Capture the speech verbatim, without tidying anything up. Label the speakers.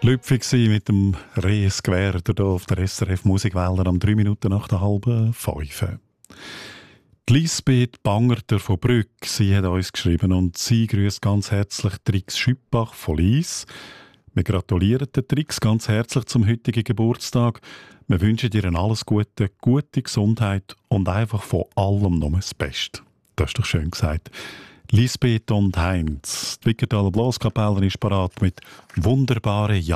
Speaker 1: Lüpfig war mit dem Reesgewehr hier auf der S R F Musikwälder am drei Minuten nach der halben fünf. Die Lisbeth Bangerter von Brügg, sie hat uns geschrieben und sie grüßt ganz herzlich Trix Schüppach von Lies. Wir gratulieren der Trix ganz herzlich zum heutigen Geburtstag. Wir wünschen dir alles Gute, gute Gesundheit und einfach von allem nur das Beste. Das ist doch schön gesagt. Lisbeth und Heinz, die Wickertaler Blaskapelle ist parat mit wunderbaren Ja.